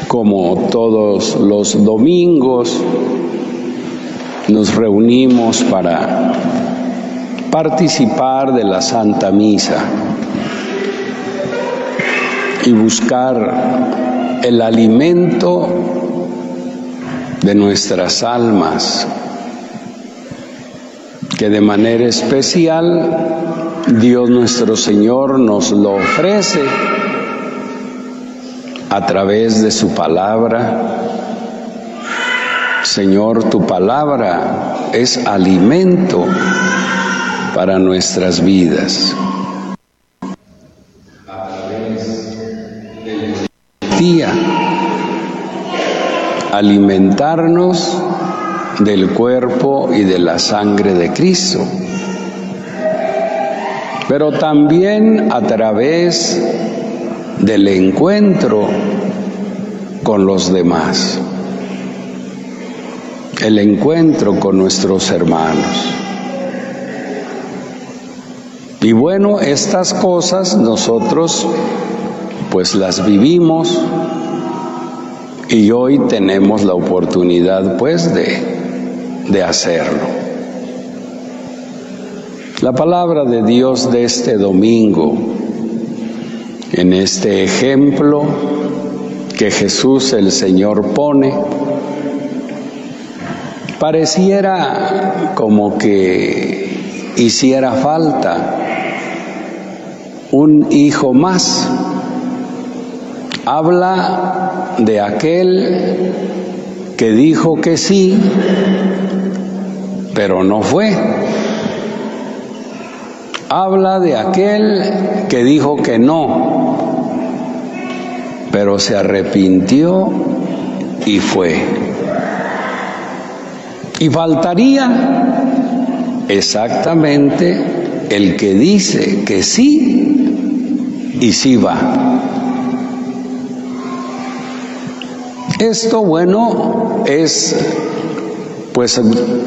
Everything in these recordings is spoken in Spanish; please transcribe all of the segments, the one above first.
como todos los domingos, nos reunimos para participar de la Santa Misa y buscar el alimento de nuestras almas, que de manera especial Dios nuestro Señor nos lo ofrece a través de su palabra. Señor, tu palabra es alimento para nuestras vidas. A través de la Eucaristía, alimentarnos del cuerpo y de la sangre de Cristo, pero también a través del encuentro con los demás, el encuentro con nuestros hermanos. Y bueno, estas cosas nosotros pues las vivimos y hoy tenemos la oportunidad pues de hacerlo. La palabra de Dios de este domingo, en este ejemplo que Jesús el Señor pone, pareciera como que hiciera falta un hijo más. Habla de aquel que dijo que sí, pero no fue. Habla de aquel que dijo que no, pero se arrepintió y fue. Y faltaría exactamente el que dice que sí y sí va. Esto, bueno, es pues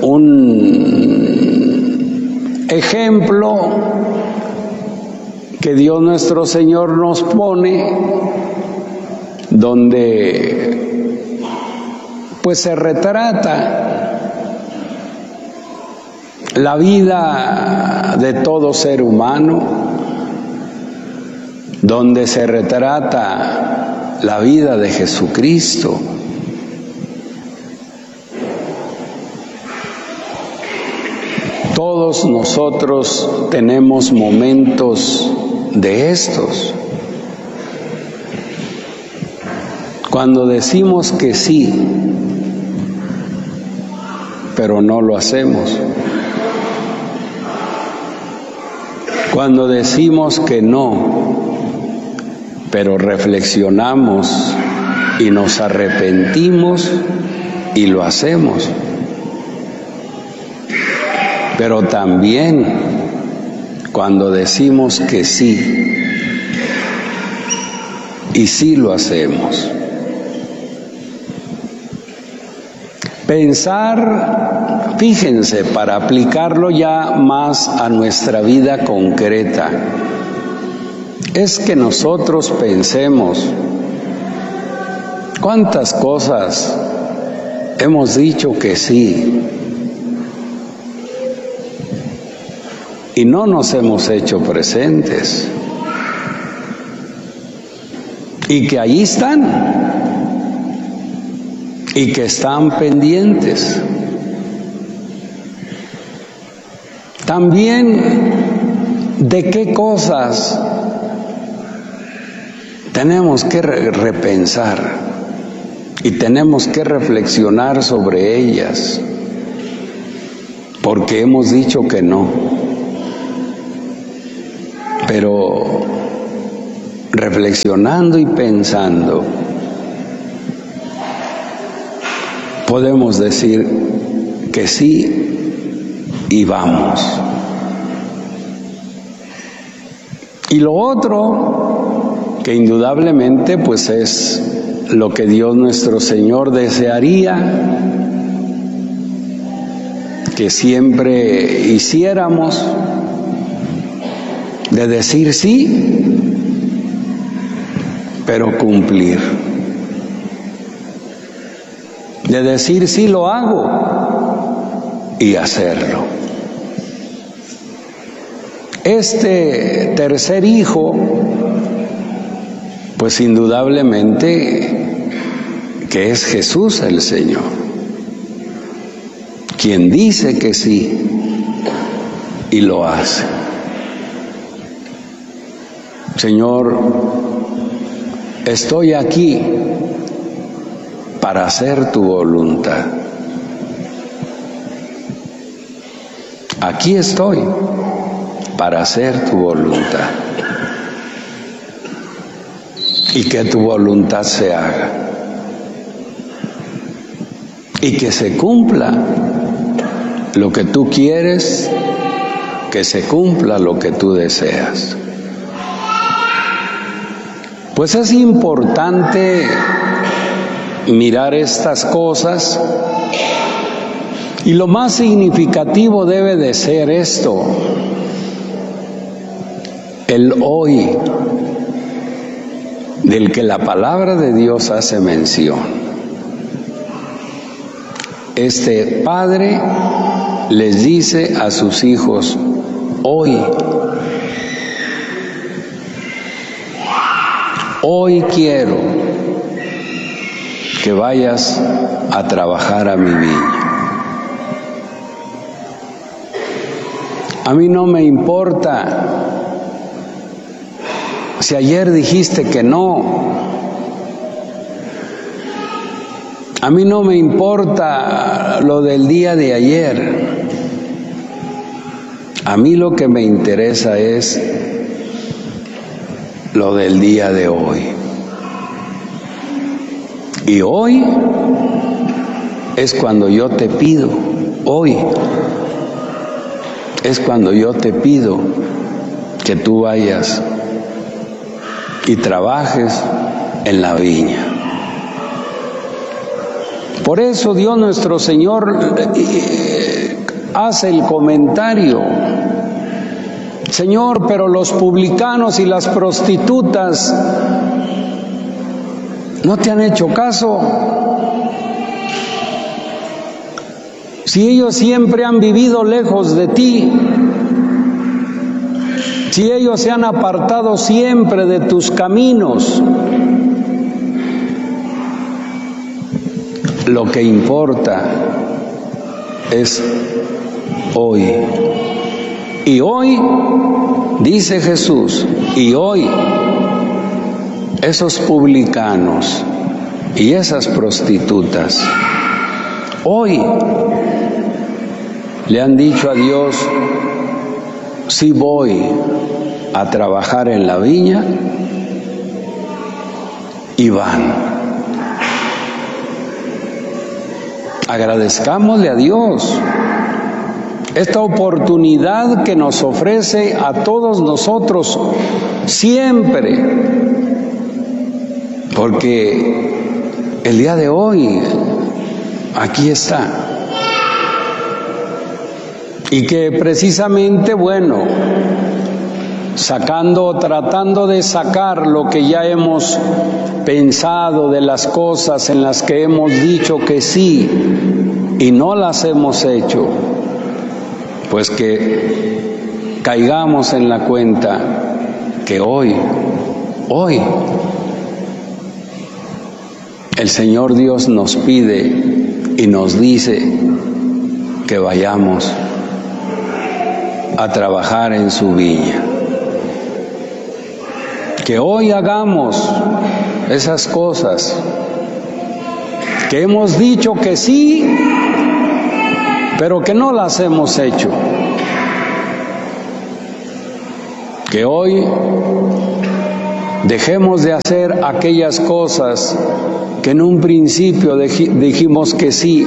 un ejemplo que Dios nuestro Señor nos pone, donde pues se retrata la vida de todo ser humano, donde se retrata la vida de Jesucristo. Todos nosotros tenemos momentos de estos, cuando decimos que sí, pero no lo hacemos. Cuando decimos que no, pero reflexionamos y nos arrepentimos y lo hacemos. Pero también cuando decimos que sí y sí lo hacemos. Pensar, fíjense, para aplicarlo ya más a nuestra vida concreta, es que nosotros pensemos cuántas cosas hemos dicho que sí y no nos hemos hecho presentes, y que allí están y que están pendientes. También de qué cosas tenemos que repensar y tenemos que reflexionar sobre ellas, porque hemos dicho que no. Pero reflexionando y pensando, podemos decir que sí y vamos. Y lo otro, que indudablemente pues es lo que Dios nuestro Señor desearía que siempre hiciéramos, de decir sí, pero cumplir. de decir sí lo hago y hacerlo. Este tercer hijo, pues indudablemente que es Jesús el Señor, quien dice que sí y lo hace. Señor, estoy aquí para hacer tu voluntad. Aquí estoy para hacer tu voluntad. Y que tu voluntad se haga. Y que se cumpla lo que tú quieres, que se cumpla lo que tú deseas. Pues es importante mirar estas cosas, y lo más significativo debe de ser esto: el hoy, del que la palabra de Dios hace mención. Este padre les dice a sus hijos: hoy quiero que vayas a trabajar a mi viña. A mí no me importa si ayer dijiste que no. A mí no me importa lo del día de ayer. A mí lo que me interesa es lo del día de hoy. Y hoy es cuando yo te pido, hoy es cuando yo te pido que tú vayas y trabajes en la viña. Por eso Dios nuestro Señor hace el comentario: Señor, pero los publicanos y las prostitutas no te han hecho caso. Si ellos siempre han vivido lejos de ti, si ellos se han apartado siempre de tus caminos, lo que importa es hoy. Y hoy, dice Jesús, y hoy esos publicanos y esas prostitutas, hoy le han dicho a Dios: sí voy a trabajar en la viña, y van. Agradezcámosle a Dios esta oportunidad que nos ofrece a todos nosotros siempre, porque el día de hoy aquí está. Y que precisamente, bueno, tratando de sacar lo que ya hemos pensado de las cosas en las que hemos dicho que sí y no las hemos hecho, pues que caigamos en la cuenta que hoy el Señor Dios nos pide y nos dice que vayamos a trabajar en su viña. Que hoy hagamos esas cosas que hemos dicho que sí, pero que no las hemos hecho. Que hoy dejemos de hacer aquellas cosas que en un principio dijimos que sí,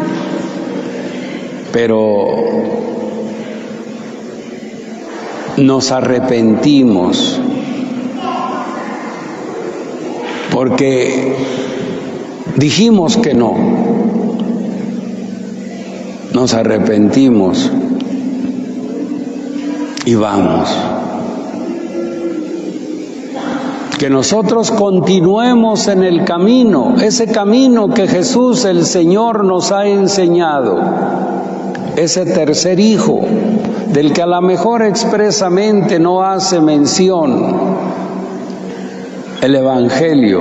pero nos arrepentimos porque dijimos que no. Nos arrepentimos y vamos. que nosotros continuemos en el camino, ese camino que Jesús el Señor nos ha enseñado, ese tercer hijo, del que a lo mejor expresamente no hace mención el Evangelio,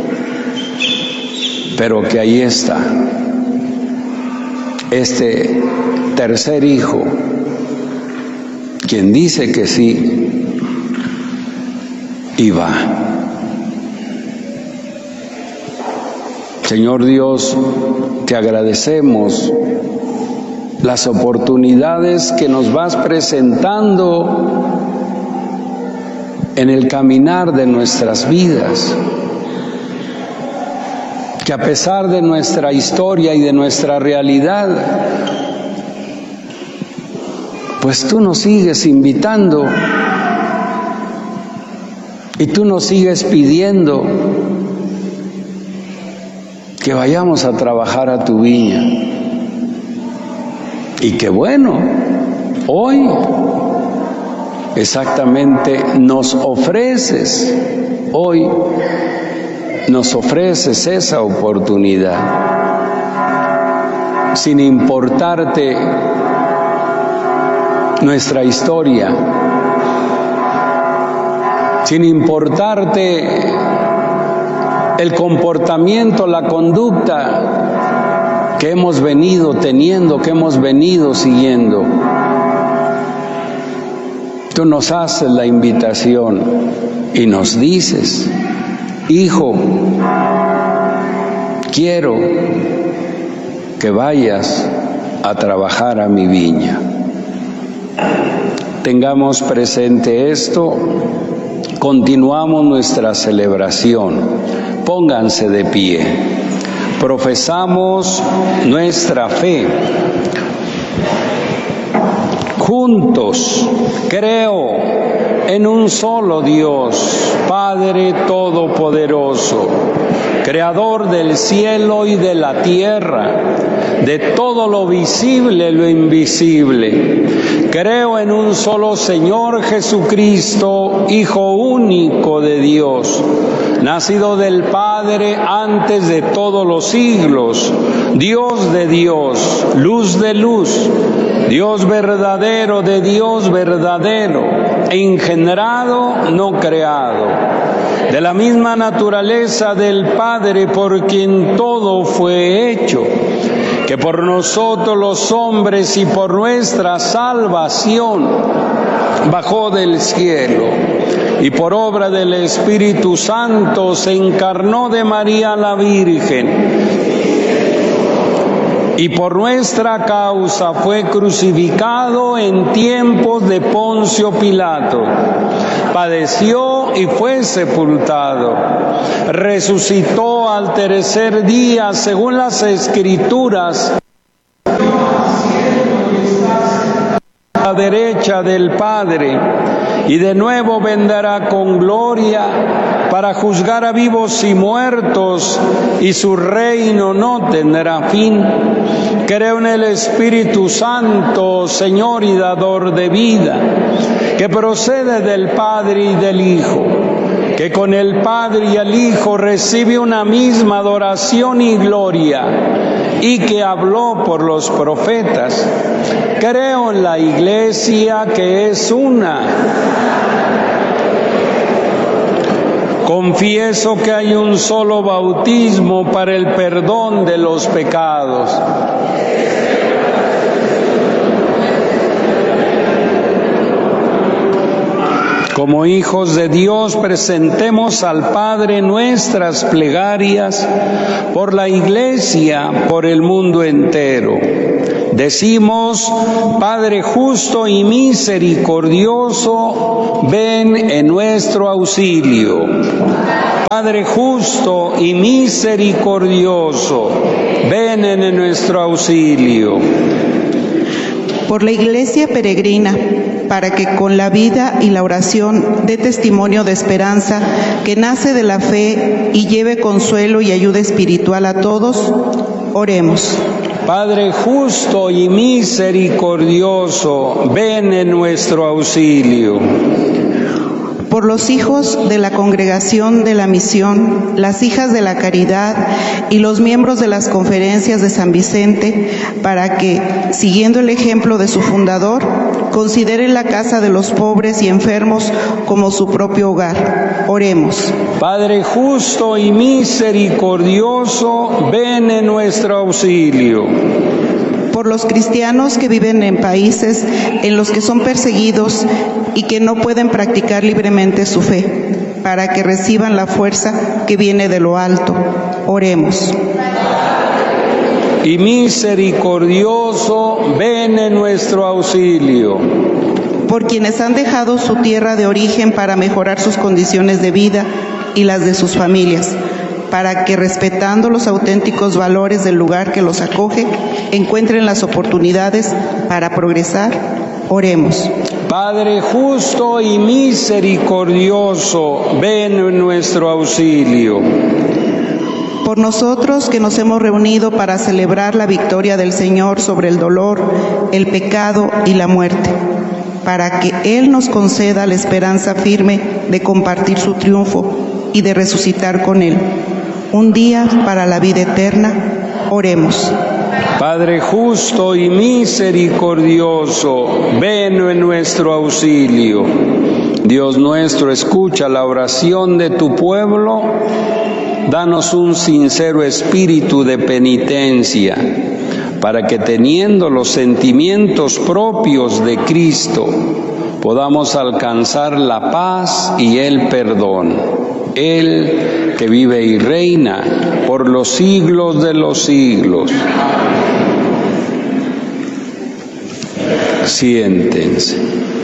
pero que ahí está, este tercer hijo, quien dice que sí y va. Señor Dios, te agradecemos las oportunidades que nos vas presentando en el caminar de nuestras vidas, que a pesar de nuestra historia y de nuestra realidad, pues tú nos sigues invitando y tú nos sigues pidiendo que vayamos a trabajar a tu viña. Y que bueno, hoy exactamente nos ofreces esa oportunidad, sin importarte nuestra historia, sin importarte el comportamiento, la conducta que hemos venido teniendo, que hemos venido siguiendo. Tú nos haces la invitación y nos dices: hijo, quiero que vayas a trabajar a mi viña. Tengamos presente esto, continuamos nuestra celebración. Pónganse de pie. Profesamos nuestra fe. Juntos, creo en un solo Dios, Padre Todopoderoso, Creador del cielo y de la tierra, de todo lo visible y lo invisible. Creo en un solo Señor Jesucristo, Hijo único de Dios, nacido del Padre antes de todos los siglos, Dios de Dios, luz de luz, Dios verdadero de Dios verdadero, engendrado, no creado, de la misma naturaleza del Padre, por quien todo fue hecho, que por nosotros los hombres y por nuestra salvación bajó del cielo, y por obra del Espíritu Santo se encarnó de María la Virgen, y por nuestra causa fue crucificado en tiempos de Poncio Pilato. Padeció y fue sepultado. Resucitó al tercer día según las Escrituras, a la derecha del Padre, y de nuevo vendrá con gloria para juzgar a vivos y muertos, y su reino no tendrá fin. Creo en el Espíritu Santo, Señor y dador de vida, que procede del Padre y del Hijo, que con el Padre y el Hijo recibe una misma adoración y gloria, y que habló por los profetas. Creo en la Iglesia, que es una. Confieso que hay un solo bautismo para el perdón de los pecados. Como hijos de Dios, presentemos al Padre nuestras plegarias por la Iglesia, por el mundo entero. Decimos: Padre justo y misericordioso, ven en nuestro auxilio. Padre justo y misericordioso, ven en nuestro auxilio. Por la Iglesia peregrina, para que con la vida y la oración dé testimonio de esperanza que nace de la fe y lleve consuelo y ayuda espiritual a todos, oremos. Padre justo y misericordioso, ven en nuestro auxilio. por los hijos de la Congregación de la Misión, las hijas de la Caridad y los miembros de las conferencias de San Vicente, para que, siguiendo el ejemplo de su fundador, consideren la casa de los pobres y enfermos como su propio hogar. Oremos. Padre justo y misericordioso, ven en nuestro auxilio. Por los cristianos que viven en países en los que son perseguidos y que no pueden practicar libremente su fe, para que reciban la fuerza que viene de lo alto. Oremos. Y misericordioso, ven en nuestro auxilio. Por quienes han dejado su tierra de origen para mejorar sus condiciones de vida y las de sus familias, para que, respetando los auténticos valores del lugar que los acoge, encuentren las oportunidades para progresar. Oremos. Padre justo y misericordioso, ven en nuestro auxilio. Por nosotros que nos hemos reunido para celebrar la victoria del Señor sobre el dolor, el pecado y la muerte, para que Él nos conceda la esperanza firme de compartir su triunfo y de resucitar con Él. Un día para la vida eterna. Oremos. Padre justo y misericordioso, ven en nuestro auxilio. Dios nuestro, escucha la oración de tu pueblo. Danos un sincero espíritu de penitencia, para que, teniendo los sentimientos propios de Cristo, podamos alcanzar la paz y el perdón. Él que vive y reina por los siglos de los siglos. Siéntense.